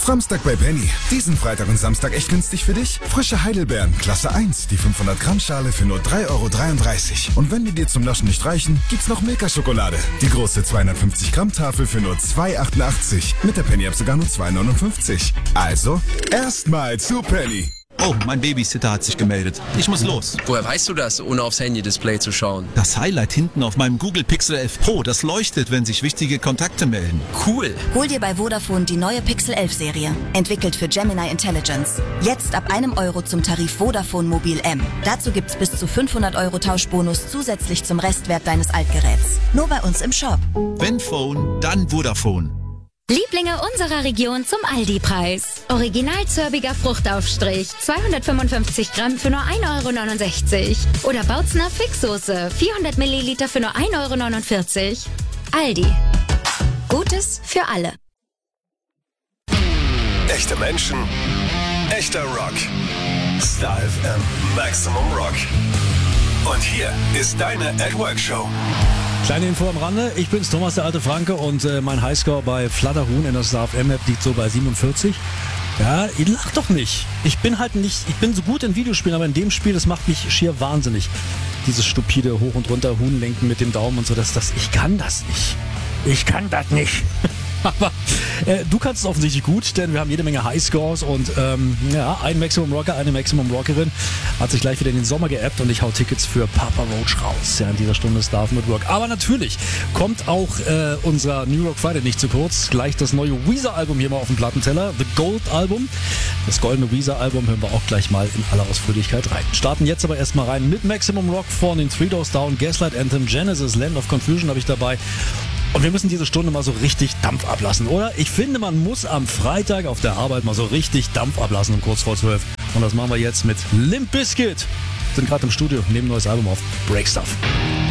Samstag bei Penny. Diesen Freitag und Samstag echt günstig für dich? Frische Heidelbeeren, Klasse 1, die 500 Gramm Schale für nur 3,33 €. Und wenn die dir zum Naschen nicht reichen, gibt's noch Milka-Schokolade. Die große 250 Gramm Tafel für nur 2,88. Mit der Penny-App sogar nur 2,59. Also, erstmal zu Penny. Oh, mein Babysitter hat sich gemeldet. Ich muss los. Woher weißt du das, ohne aufs Handy-Display zu schauen? Das Highlight hinten auf meinem Google Pixel 11 Pro, das leuchtet, wenn sich wichtige Kontakte melden. Cool. Hol dir bei Vodafone die neue Pixel 11 Serie. Entwickelt für Gemini Intelligence. Jetzt ab €1 zum Tarif Vodafone Mobil M. Dazu gibt's bis zu 500 € Tauschbonus zusätzlich zum Restwert deines Altgeräts. Nur bei uns im Shop. Wenn Phone, dann Vodafone. Lieblinge unserer Region zum Aldi-Preis. Original zörbiger Fruchtaufstrich, 255 Gramm für nur 1,69 €. Oder Bautzner Fixsoße, 400 Milliliter für nur 1,49 €. Aldi. Gutes für alle. Echte Menschen, echter Rock. Star FM Maximum Rock. Und hier ist deine At-Work-Show. Kleine Info am Rande, ich bin's, Thomas, der alte Franke, und mein Highscore bei Flatterhuhn in der Star FM App liegt so bei 47. Ja, ihr lacht doch nicht. Ich bin so gut in Videospielen, aber in dem Spiel, das macht mich schier wahnsinnig. Dieses stupide Hoch- und Runter Huhnlenken mit dem Daumen und so, ich kann das nicht. Ich kann das nicht. Aber du kannst es offensichtlich gut, denn wir haben jede Menge Highscores und ein Maximum Rocker, eine Maximum Rockerin hat sich gleich wieder in den Sommer geappt und ich hau Tickets für Papa Roach raus. Ja, in dieser Stunde Star mit Rock. Aber natürlich kommt auch unser New Rock Friday nicht zu kurz. Gleich das neue Weezer-Album hier mal auf dem Plattenteller, The Gold-Album. Das goldene Weezer-Album hören wir auch gleich mal in aller Ausführlichkeit rein. Starten jetzt aber erstmal rein mit Maximum Rock von den Three Doors Down, Gaslight Anthem, Genesis, Land of Confusion habe ich dabei. Und wir müssen diese Stunde mal so richtig Dampf ablassen, oder? Ich finde, man muss am Freitag auf der Arbeit mal so richtig Dampf ablassen um kurz vor 12. Und das machen wir jetzt mit Limp Bizkit. Sind gerade im Studio, nehmen ein neues Album auf. Break Stuff.